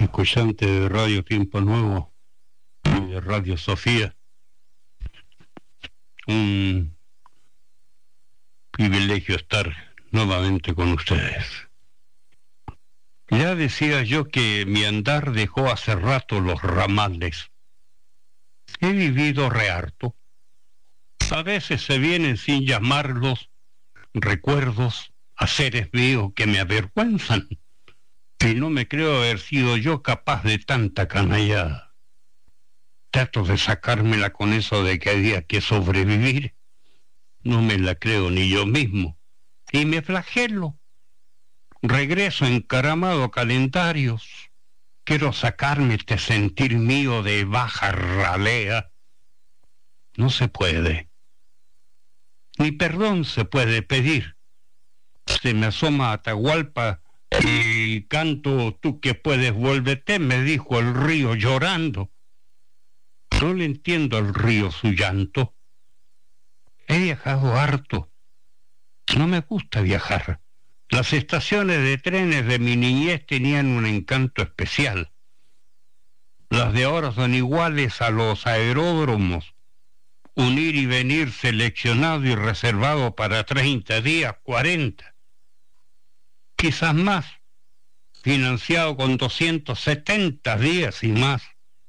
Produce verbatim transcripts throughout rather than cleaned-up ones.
escuchante de Radio Tiempo Nuevo y de Radio Sofía. Un privilegio estar nuevamente con ustedes. Ya decía yo que mi andar dejó hace rato los ramales. He vivido re harto. A veces se vienen sin llamarlos recuerdos a seres vivos que me avergüenzan. Y no me creo haber sido yo capaz de tanta canallada. Trato de sacármela con eso de que había que sobrevivir. No me la creo ni yo mismo. Y me flagelo. Regreso encaramado a calendarios. Quiero sacarme este sentir mío de baja ralea. No se puede. Ni perdón se puede pedir. Se me asoma Atahualpa y canto, tú que puedes, vuélvete, me dijo el río llorando. No le entiendo al río su llanto. He viajado harto. No me gusta viajar. Las estaciones de trenes de mi niñez tenían un encanto especial. Las de ahora son iguales a los aeródromos. Un ir y venir seleccionado y reservado para treinta días, cuarenta. Quizás más, financiado con doscientos setenta días y más.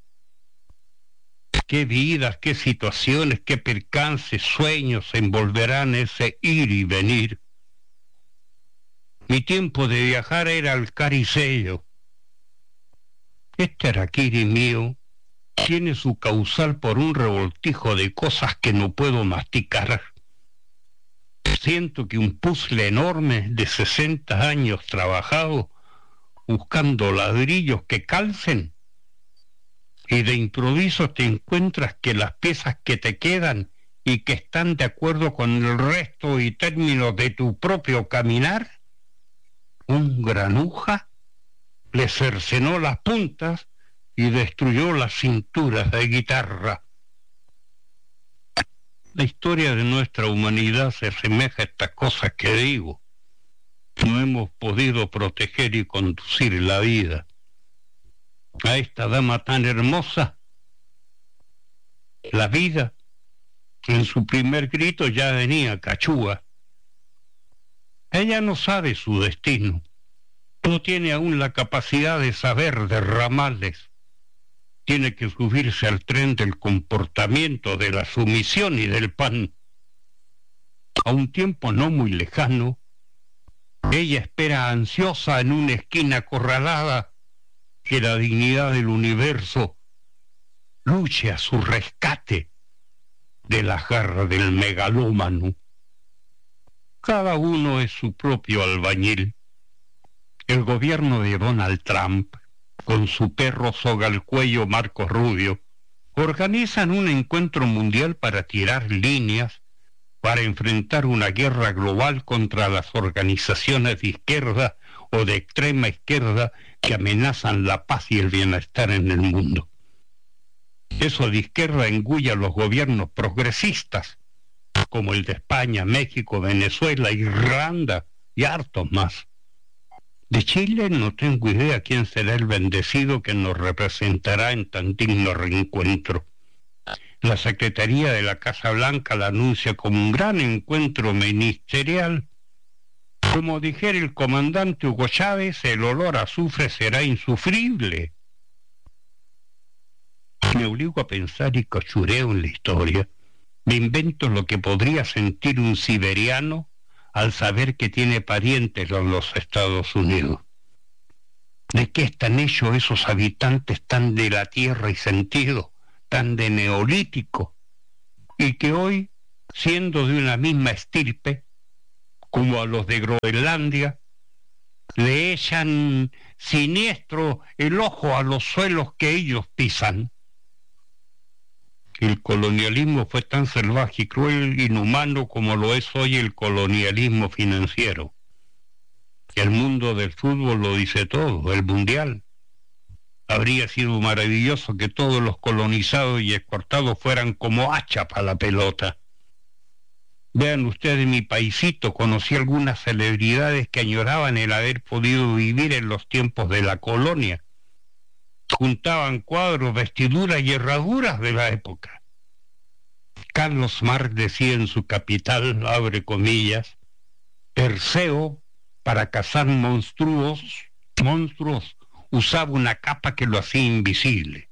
Qué vidas, qué situaciones, qué percances, sueños envolverán ese ir y venir. Mi tiempo de viajar era el caricello. Este araquiri mío tiene su causal por un revoltijo de cosas que no puedo masticar. Siento que un puzzle enorme de sesenta años trabajado, buscando ladrillos que calcen, y de improviso te encuentras que las piezas que te quedan y que están de acuerdo con el resto y términos de tu propio caminar, un granuja le cercenó las puntas y destruyó las cinturas de guitarra. La historia de nuestra humanidad se asemeja a estas cosas que digo. No hemos podido proteger y conducir la vida. A esta dama tan hermosa, la vida, en su primer grito ya venía cachúa. Ella no sabe su destino. No tiene aún la capacidad de saber de ramales. Tiene que subirse al tren del comportamiento, de la sumisión y del pan. A un tiempo no muy lejano, ella espera ansiosa en una esquina acorralada que la dignidad del universo luche a su rescate de la garra del megalómano. Cada uno es su propio albañil. El gobierno de Donald Trump, con su perro soga al cuello Marco Rubio, organizan un encuentro mundial para tirar líneas, para enfrentar una guerra global contra las organizaciones de izquierda o de extrema izquierda que amenazan la paz y el bienestar en el mundo. Eso de izquierda engulla a los gobiernos progresistas, como el de España, México, Venezuela, Irlanda y hartos más. De Chile no tengo idea quién será el bendecido que nos representará en tan digno reencuentro. La Secretaría de la Casa Blanca la anuncia como un gran encuentro ministerial. Como dijera el comandante Hugo Chávez, el olor a azufre será insufrible. Me obligo a pensar y cachureo en la historia. Me invento lo que podría sentir un siberiano al saber que tiene parientes en los Estados Unidos. ¿De qué están hechos esos habitantes tan de la tierra y sentido, tan de neolítico, y que hoy, siendo de una misma estirpe, como a los de Groenlandia, le echan siniestro el ojo a los suelos que ellos pisan? El colonialismo fue tan salvaje y cruel, inhumano como lo es hoy el colonialismo financiero. El mundo del fútbol lo dice todo, el mundial. Habría sido maravilloso que todos los colonizados y exportados fueran como hacha para la pelota. Vean ustedes, mi paisito, conocí algunas celebridades que añoraban el haber podido vivir en los tiempos de la colonia. juntaban cuadros, vestiduras y herraduras de la época. Carlos Marx decía en su Capital, abre comillas, Perseo, para cazar monstruos, monstruos, usaba una capa que lo hacía invisible.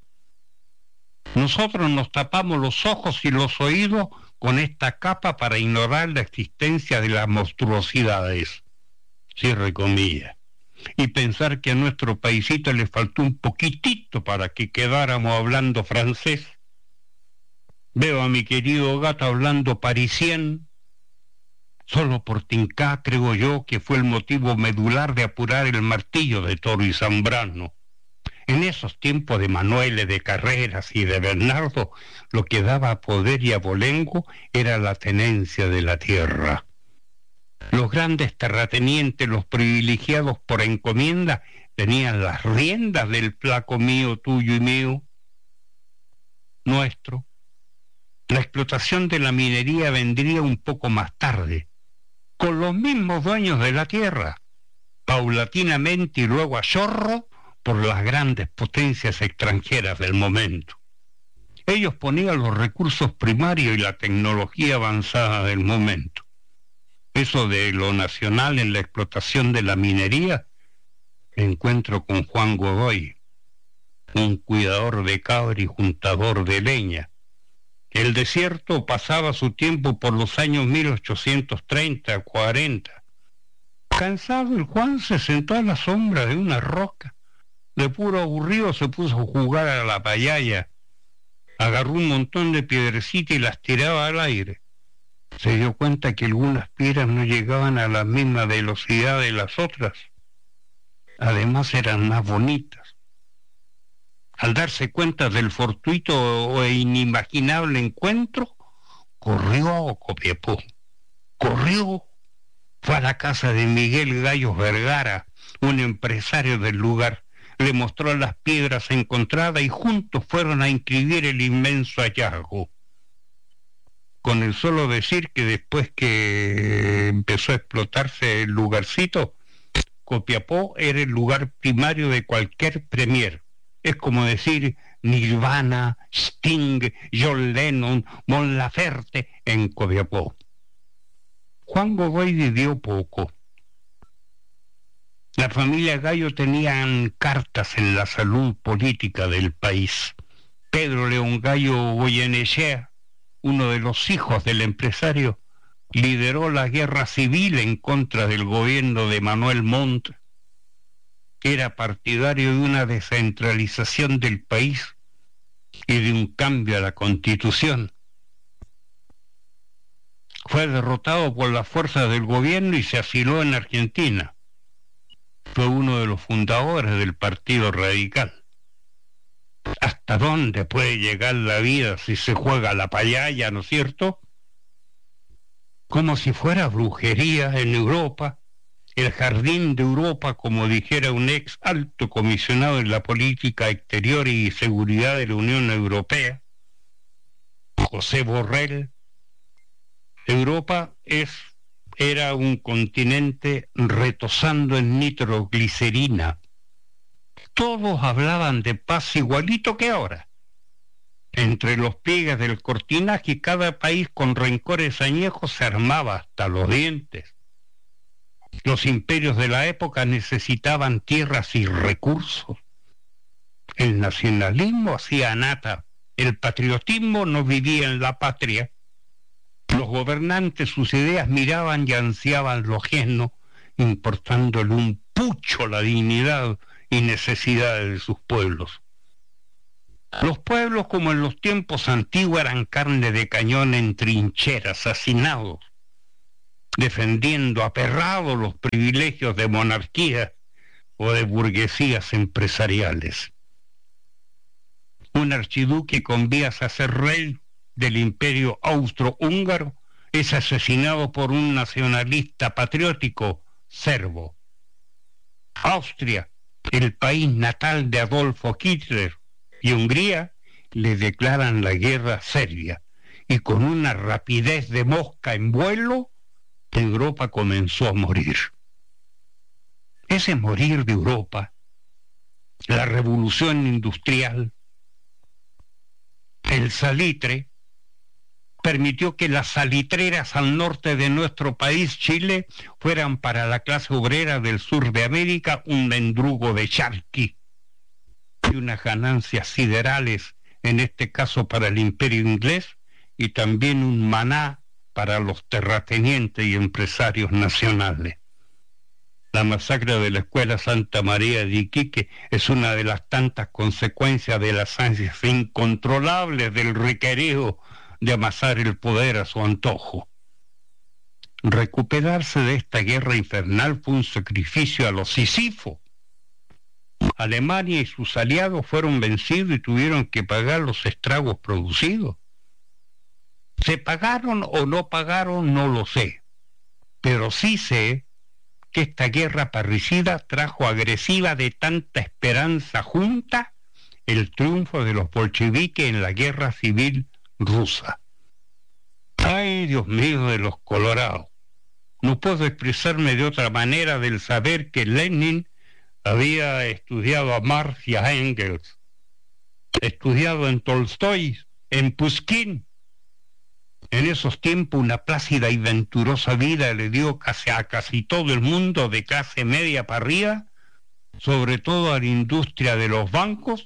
Nosotros nos tapamos los ojos y los oídos con esta capa para ignorar la existencia de las monstruosidades. Cierre comillas. Y pensar que a nuestro paisito le faltó un poquitito para que quedáramos hablando francés. Veo a mi querido gato hablando parisien. Solo por Tincá creo yo que fue el motivo medular de apurar el martillo de Toro y Zambrano. En esos tiempos de Manuel, de Carreras y de Bernardo, lo que daba poder y abolengo era la tenencia de la tierra. Los grandes terratenientes, los privilegiados por encomienda, tenían las riendas del flaco mío, tuyo y mío, nuestro. La explotación de la minería vendría un poco más tarde, con los mismos dueños de la tierra, paulatinamente y luego a chorro por las grandes potencias extranjeras del momento. Ellos ponían los recursos primarios y la tecnología avanzada del momento. Eso de lo nacional en la explotación de la minería, encuentro con Juan Godoy, un cuidador de cabra y juntador de leña. El desierto pasaba su tiempo por los años mil ochocientos treinta, cuarenta. Cansado, el Juan se sentó a la sombra de una roca. De puro aburrido se puso a jugar a la payaya. Agarró un montón de piedrecitas y las tiraba al aire. Se dio cuenta que algunas piedras no llegaban a la misma velocidad de las otras. Además eran más bonitas. Al darse cuenta del fortuito e inimaginable encuentro, corrió a Copiapó. Corrió. Fue a la casa de Miguel Gallos Vergara, un empresario del lugar. Le mostró las piedras encontradas y juntos fueron a inscribir el inmenso hallazgo. Con el solo decir que después que empezó a explotarse el lugarcito, Copiapó era el lugar primario de cualquier premier. Es como decir Nirvana, Sting, John Lennon, Mon Laferte en Copiapó. Juan Godoy vivió poco. La familia Gallo tenían cartas en la salud política del país. Pedro León Gallo Goyenechea, uno de los hijos del empresario, lideró la guerra civil en contra del gobierno de Manuel Montt. Era partidario de una descentralización del país y de un cambio a la Constitución. Fue derrotado por las fuerzas del gobierno y se asiló en Argentina. Fue uno de los fundadores del Partido Radical. ¿Hasta dónde puede llegar la vida si se juega la payaya, no es cierto? Como si fuera brujería en Europa, el jardín de Europa, como dijera un ex alto comisionado en la política exterior y seguridad de la Unión Europea, José Borrell. Europa es, era un continente retosando en nitroglicerina. Todos hablaban de paz igualito que ahora. Entre los pliegues del cortinaje, cada país con rencores añejos se armaba hasta los dientes. Los imperios de la época necesitaban tierras y recursos. El nacionalismo hacía nata, el patriotismo no vivía en la patria. Los gobernantes sus ideas miraban y ansiaban lo ajeno, importándole un pucho la dignidad y necesidades de sus pueblos. Los pueblos, como en los tiempos antiguos, eran carne de cañón en trincheras, hacinados, defendiendo aperrados los privilegios de monarquía o de burguesías empresariales. Un archiduque con vías a ser rey del imperio austrohúngaro es asesinado por un nacionalista patriótico serbo. Austria, el país natal de Adolfo Hitler, y Hungría le declaran la guerra a Serbia, y con una rapidez de mosca en vuelo, Europa comenzó a morir. Ese morir de Europa la revolución industrial, el salitre, permitió que las salitreras al norte de nuestro país, Chile, fueran para la clase obrera del sur de América un mendrugo de charqui y unas ganancias siderales, en este caso para el imperio inglés, y también un maná para los terratenientes y empresarios nacionales. La masacre de la Escuela Santa María de Iquique es una de las tantas consecuencias de las ansias incontrolables del riquerío de amasar el poder a su antojo. Recuperarse de esta guerra infernal fue un sacrificio a los Sísifo. Alemania y sus aliados fueron vencidos y tuvieron que pagar los estragos producidos. ¿Se pagaron o no pagaron? No lo sé. Pero sí sé que esta guerra parricida trajo agresiva de tanta esperanza junta el triunfo de los bolcheviques en la guerra civil rusa. Ay, Dios mío, de los colorados. No puedo expresarme de otra manera del saber que Lenin había estudiado a Marx y a Engels, estudiado en Tolstoy, en Pushkin. En esos tiempos una plácida y venturosa vida le dio casi a casi todo el mundo de clase media para arriba, sobre todo a la industria de los bancos,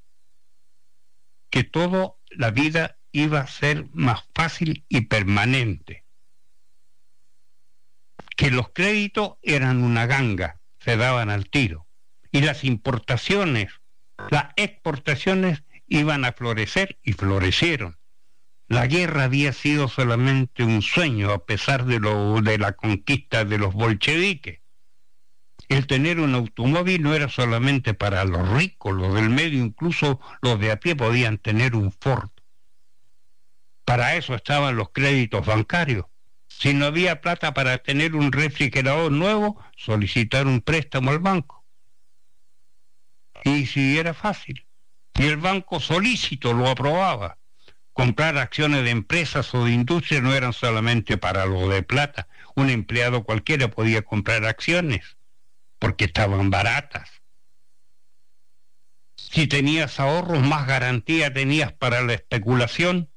que toda la vida iba a ser más fácil y permanente, que los créditos eran una ganga, se daban al tiro, y las importaciones, las exportaciones iban a florecer y florecieron. La guerra había sido solamente un sueño a pesar de, lo, de la conquista de los bolcheviques. El tener un automóvil no era solamente para los ricos, los del medio, incluso los de a pie podían tener un Ford. Para eso estaban los créditos bancarios. Si no había plata para tener un refrigerador nuevo, solicitar un préstamo al banco. Y si era fácil, y el banco solícito lo aprobaba. Comprar acciones de empresas o de industria no eran solamente para lo de plata. Un empleado cualquiera podía comprar acciones porque estaban baratas. Si tenías ahorros, más garantía tenías para la especulación.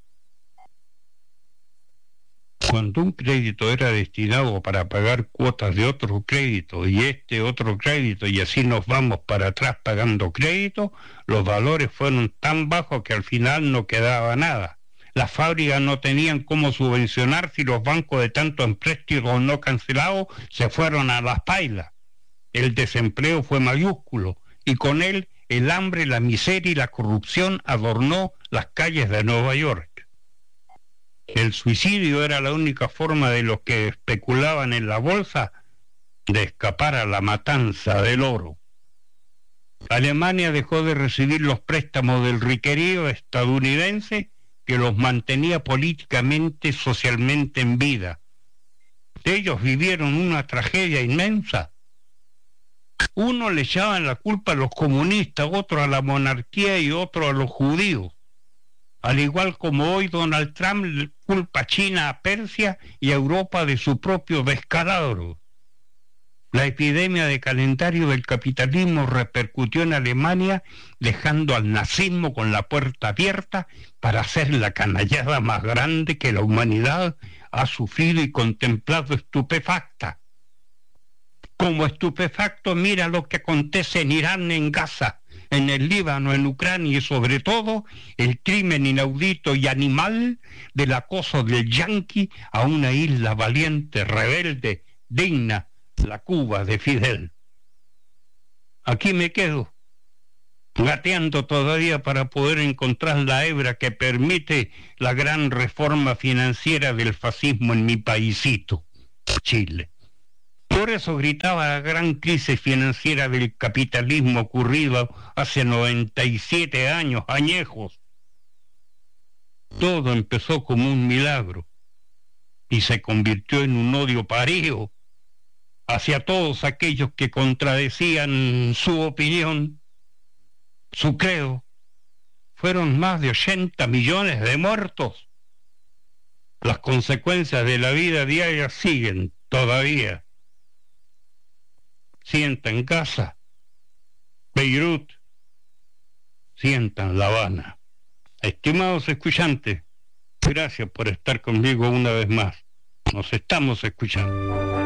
Cuando un crédito era destinado para pagar cuotas de otro crédito y este otro crédito, y así nos vamos para atrás pagando crédito, los valores fueron tan bajos que al final no quedaba nada. Las fábricas no tenían cómo subvencionar si los bancos de tantos empréstitos no cancelados se fueron a las pailas. El desempleo fue mayúsculo y con él el hambre, la miseria y la corrupción adornó las calles de Nueva York. El suicidio era la única forma de los que especulaban en la bolsa de escapar a la matanza del oro. Alemania dejó de recibir los préstamos del riquerío estadounidense que los mantenía políticamente, socialmente en vida. Ellos vivieron una tragedia inmensa. Uno le echaban la culpa a los comunistas, otro a la monarquía y otro a los judíos. Al igual como hoy Donald Trump le culpa a China, a Persia y a Europa de su propio descalabro. La epidemia de calendario del capitalismo repercutió en Alemania, dejando al nazismo con la puerta abierta para hacer la canallada más grande que la humanidad ha sufrido y contemplado estupefacta. Como estupefacto mira lo que acontece en Irán, en Gaza, en el Líbano, en Ucrania y sobre todo el crimen inaudito y animal del acoso del yanqui a una isla valiente, rebelde, digna, la Cuba de Fidel. Aquí me quedo, gateando todavía para poder encontrar la hebra que permite la gran reforma financiera del fascismo en mi paisito, Chile. Por eso gritaba la gran crisis financiera del capitalismo ocurrido hace noventa y siete años, añejos. Todo empezó como un milagro y se convirtió en un odio parejo hacia todos aquellos que contradecían su opinión, su credo. Fueron más de ochenta millones de muertos. Las consecuencias de la vida diaria siguen todavía. Sienta en Gaza, Beirut, sientan La Habana. Estimados escuchantes, gracias por estar conmigo una vez más. Nos estamos escuchando.